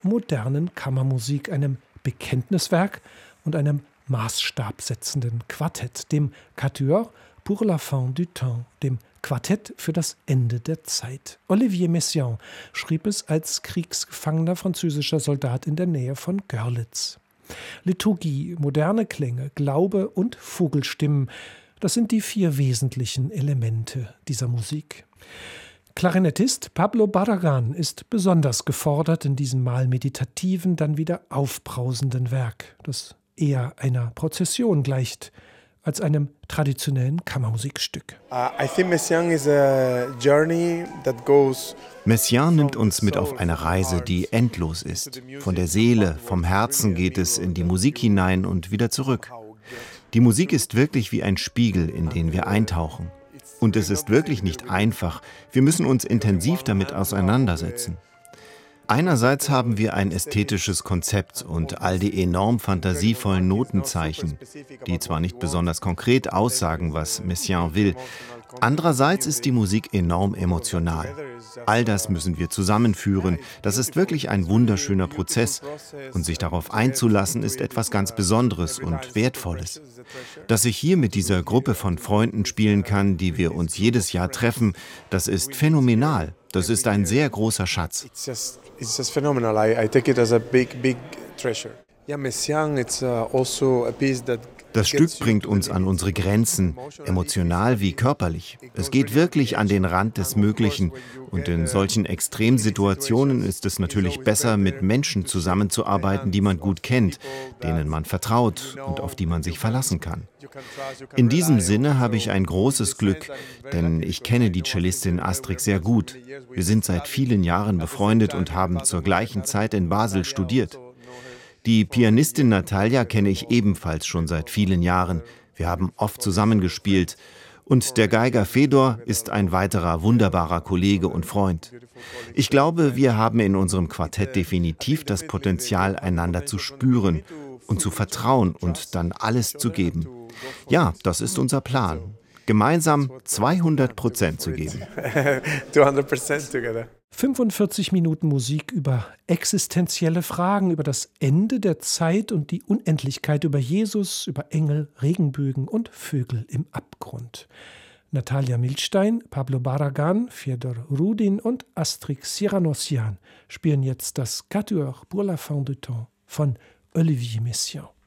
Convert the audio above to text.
modernen Kammermusik, einem Bekenntniswerk und einem maßstabsetzenden Quartett, dem Quatuor pour la fin du temps, dem Quartett für das Ende der Zeit. Olivier Messiaen schrieb es als kriegsgefangener französischer Soldat in der Nähe von Görlitz. Liturgie, moderne Klänge, Glaube und Vogelstimmen, das sind die 4 wesentlichen Elemente dieser Musik. Klarinettist Pablo Barragán ist besonders gefordert in diesem mal meditativen, dann wieder aufbrausenden Werk, das eher einer Prozession gleicht als einem traditionellen Kammermusikstück. Messiaen nimmt uns mit auf eine Reise, die endlos ist. Von der Seele, vom Herzen geht es in die Musik hinein und wieder zurück. Die Musik ist wirklich wie ein Spiegel, in den wir eintauchen. Und es ist wirklich nicht einfach. Wir müssen uns intensiv damit auseinandersetzen. Einerseits haben wir ein ästhetisches Konzept und all die enorm fantasievollen Notenzeichen, die zwar nicht besonders konkret aussagen, was Messiaen will. Andererseits ist die Musik enorm emotional. All das müssen wir zusammenführen. Das ist wirklich ein wunderschöner Prozess. Und sich darauf einzulassen, ist etwas ganz Besonderes und Wertvolles. Dass ich hier mit dieser Gruppe von Freunden spielen kann, die wir uns jedes Jahr treffen, das ist phänomenal. Das ist ein sehr großer Schatz. It's just phenomenal. I take it as a big treasure. Yeah, Messiaen, it's also a piece that Das Stück bringt uns an unsere Grenzen, emotional wie körperlich. Es geht wirklich an den Rand des Möglichen. Und in solchen Extremsituationen ist es natürlich besser, mit Menschen zusammenzuarbeiten, die man gut kennt, denen man vertraut und auf die man sich verlassen kann. In diesem Sinne habe ich ein großes Glück, denn ich kenne die Cellistin Astrid sehr gut. Wir sind seit vielen Jahren befreundet und haben zur gleichen Zeit in Basel studiert. Die Pianistin Natalia kenne ich ebenfalls schon seit vielen Jahren. Wir haben oft zusammengespielt. Und der Geiger Fedor ist ein weiterer wunderbarer Kollege und Freund. Ich glaube, wir haben in unserem Quartett definitiv das Potenzial, einander zu spüren und zu vertrauen und dann alles zu geben. Ja, das ist unser Plan. Gemeinsam 200% zu geben. 200% together. 45 Minuten Musik über existenzielle Fragen, über das Ende der Zeit und die Unendlichkeit, über Jesus, über Engel, Regenbögen und Vögel im Abgrund. Natalia Milstein, Pablo Barragán, Fjodor Rudin und Astrid Siranossian spielen jetzt das Quatuor pour la fin du temps von Olivier Messiaen.